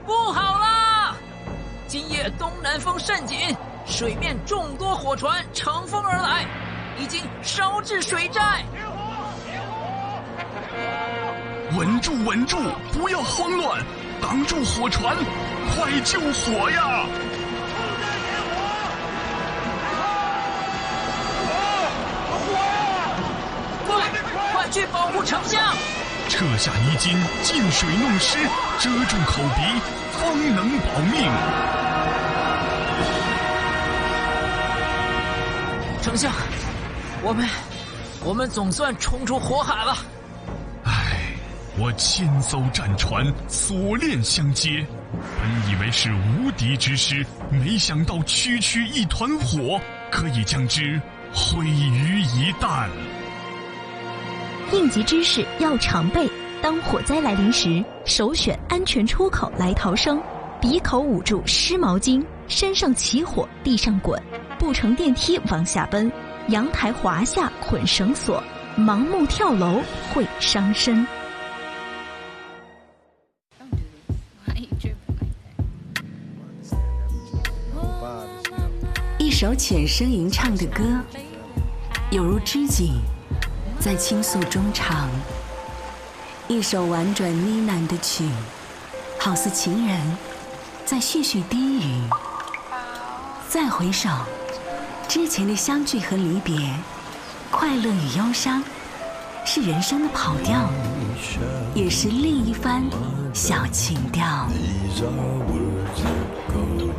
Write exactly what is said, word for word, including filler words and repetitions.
不好啦！今夜东南风甚紧，水面众多火船乘风而来，已经烧至水寨。 稳住，稳住，不要慌乱，挡住火船，快救火呀！ 快，快去保护丞相！ 撤下泥巾，进水弄湿，遮住口鼻，方能保命。 丞相，我们，我们总算冲出火海了。 唉，我千艘战船锁链相接，本以为是无敌之师，没想到区区一团火，可以将之毁于一旦。 应急知识要常备，当火灾来临时，首选安全出口来逃生，鼻口捂住湿毛巾，身上起火地上滚，不乘电梯往下奔，阳台滑下捆绳索，盲目跳楼会伤身。 一首浅声吟唱的歌，有如织锦在倾诉衷肠；一首婉转呢喃的曲，好似情人在絮絮低语。再回首，之前的相聚和离别，快乐与忧伤，是人生的跑调，也是另一番小情调。